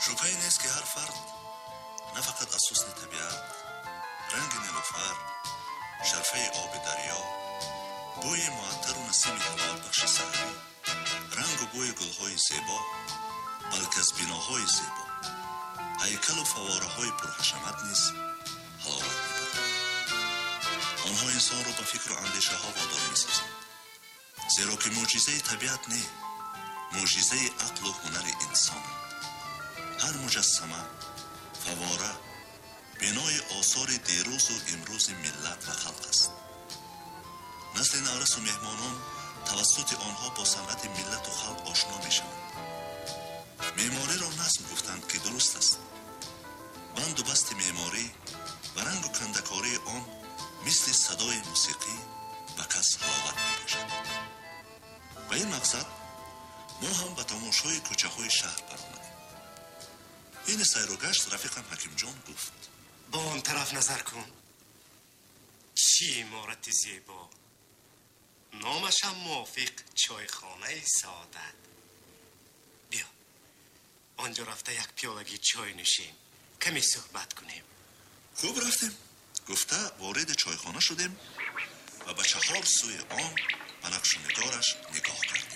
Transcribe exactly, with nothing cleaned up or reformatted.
شبهه‌ای نیست که هر فرد نه فقط از حسن طبیعت، رنگ نیلوفر، شرفه آب دریا، بوی معطر و نسیم حلال بخش سحری، رنگ و بوی گلهای زیبا، بلکه از بناهای زیبا، هیکل و فواره های پرحشمت نیز حلاوت می‌برند. آنها انسان را به فکر و اندیشه ها وادار می‌سازند، زیرا که معجزه طبیعت نه، معجزه عقل و هنر انسان. هر مجسمه، فواره، بنای آثار دیروز و امروز ملت و خلق است. نسل نارس و مهمانان توسط آنها با صنعت ملت و خلق آشنا می شوند. معماری را نظم گفتند که درست است. بند و بست معماری و رنگ و کندکاری آن مثل صدای موسیقی و کس حلاوت می باشد. و این مقصد ما هم به تماشای کوچه های شهر برآمدیم. این سیر و گشت رفیقم حکیم جان گفت با اون طرف نظر کن. چی عمارت زیبا، نامش هم موافق، چایخانه سعادت. بیا آنجا رفته یک پیالگی چای نوشیم، کمی صحبت کنیم. خوب رفتیم. گفته وارد چایخانه شدیم و به چهار سوی آن به نقش و نگارش نگاه کردیم.